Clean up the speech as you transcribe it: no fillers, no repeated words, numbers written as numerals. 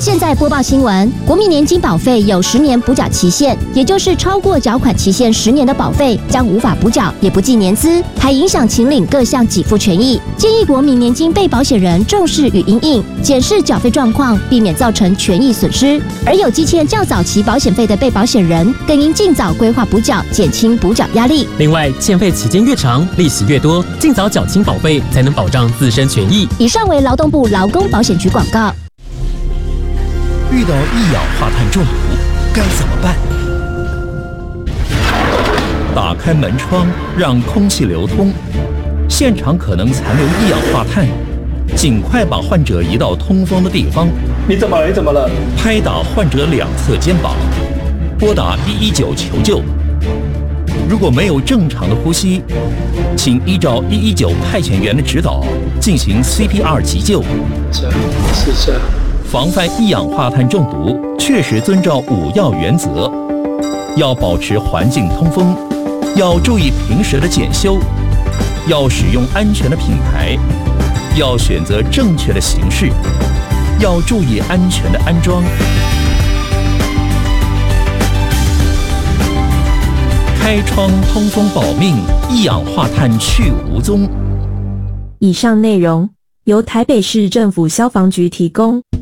现在播报新闻，国民年金保费有10年补缴期限，也就是超过缴款期限10年的保费将无法补缴，也不计年资，还影响请领各项给付权益。建议国民年金被保险人重视与因应，检视缴费状况，避免造成权益损失。而有积欠较早期保险费的被保险人，更应尽早规划补缴，减轻补缴压力。 另外，欠费期间越长，利息越多，尽早缴清保费，才能保障自身权益。 以上为劳动部劳工保险局广告。 遇到一氧化碳中毒该怎么办？打开门窗，让空气流通，现场可能残留一氧化碳，尽快把患者移到通风的地方。 你怎么了？你怎么了？ 拍打患者两侧肩膀，拨打119求救。如果没有正常的呼吸，请依照119派遣员的指导进行 CPR 急救。 这是这。 防范一氧化碳中毒，确实遵照5要原则：要保持环境通风，要注意平时的检修，要使用安全的品牌，要选择正确的形式，要注意安全的安装。开窗通风保命，一氧化碳去无踪。 以上内容由台北市政府消防局提供。